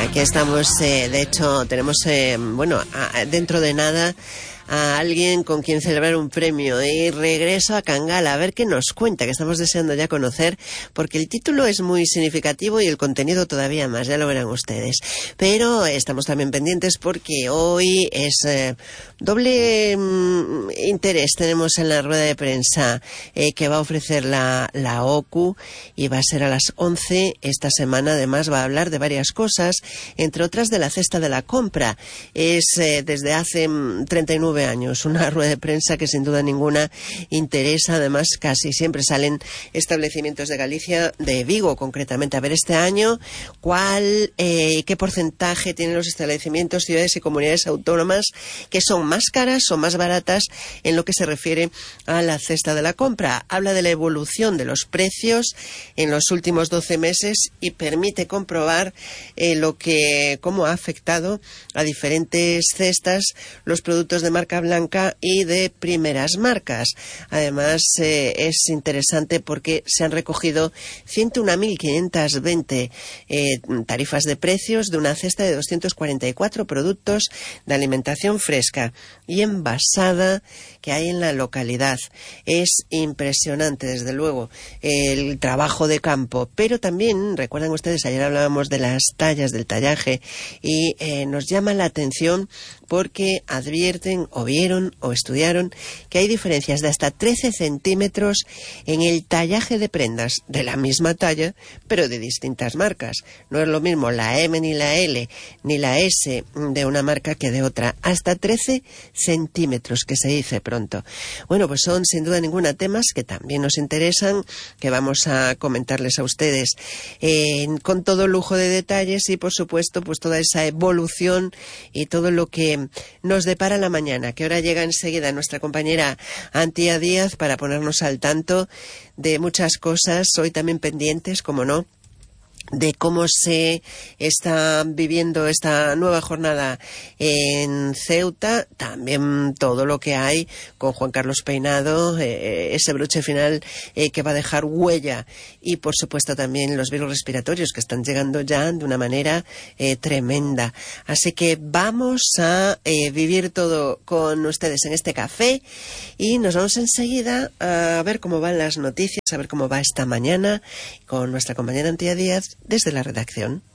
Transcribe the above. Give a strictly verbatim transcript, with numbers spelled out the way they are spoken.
Aquí estamos, eh, de hecho, tenemos, eh, bueno, a, dentro de nada, a alguien con quien celebrar un premio. Y regreso a Kangala a ver qué nos cuenta, que estamos deseando ya conocer, porque el título es muy significativo y el contenido todavía más, ya lo verán ustedes. Pero estamos también pendientes porque hoy es eh, doble mm, interés. Tenemos en la rueda de prensa eh, que va a ofrecer la, la O C U, y va a ser a las once esta semana. Además va a hablar de varias cosas, entre otras de la cesta de la compra. Es eh, desde hace mm, treinta y nueve años una rueda de prensa que sin duda ninguna interesa. Además casi siempre salen establecimientos de Galicia, de Vigo concretamente. A ver este año cuál, eh, qué porcentaje tienen los establecimientos, ciudades y comunidades autónomas que son más caras o más baratas en lo que se refiere a la cesta de la compra. Habla de la evolución de los precios en los últimos doce meses y permite comprobar eh, lo que cómo ha afectado a diferentes cestas los productos de marca blanca y de primeras marcas. Además eh, es interesante porque se han recogido ciento uno mil quinientas veinte eh, tarifas de precios de una cesta de doscientos cuarenta y cuatro productos de alimentación fresca y envasada que hay en la localidad. Es impresionante, desde luego, el trabajo de campo, pero también, recuerdan ustedes, ayer hablábamos de las tallas, del tallaje, y eh, nos llama la atención porque advierten o vieron o estudiaron que hay diferencias de hasta trece centímetros en el tallaje de prendas de la misma talla, pero de distintas marcas. No es lo mismo la M ni la L ni la S de una marca que de otra. Hasta trece centímetros, que se dice pronto. Bueno, pues son sin duda ninguna temas que también nos interesan, que vamos a comentarles a ustedes eh, con todo lujo de detalles y, por supuesto, pues toda esa evolución y todo lo que nos depara la mañana, que ahora llega enseguida nuestra compañera Antía Díaz para ponernos al tanto de muchas cosas, hoy también pendientes, como no, de cómo se está viviendo esta nueva jornada en Ceuta, también todo lo que hay con Juan Carlos Peinado, eh, ese broche final eh, que va a dejar huella, y por supuesto también los virus respiratorios que están llegando ya de una manera eh, tremenda. Así que vamos a eh, vivir todo con ustedes en este café y nos vamos enseguida a ver cómo van las noticias, a ver cómo va esta mañana con nuestra compañera Antía Díaz desde la redacción.